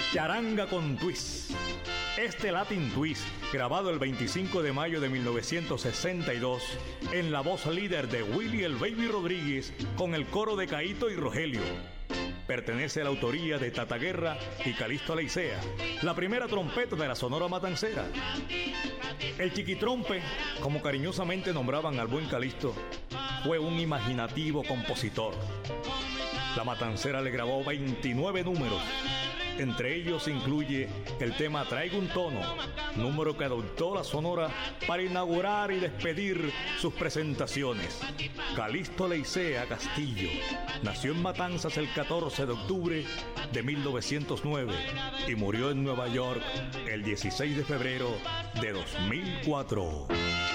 Charanga con Twist. Este Latin Twist, grabado el 25 de mayo de 1962, en la voz líder de Willie el Baby Rodríguez, con el coro de Caíto y Rogelio. Pertenece a la autoría de Tata Guerra y Calixto Leicea, la primera trompeta de la Sonora Matancera. El Chiquitrompe, como cariñosamente nombraban al buen Calixto, fue un imaginativo compositor. La Matancera le grabó 29 números. Entre ellos se incluye el tema Traigo un tono, número que adoptó la Sonora para inaugurar y despedir sus presentaciones. Calixto Leicea Castillo nació en Matanzas el 14 de octubre de 1909 y murió en Nueva York el 16 de febrero de 2004.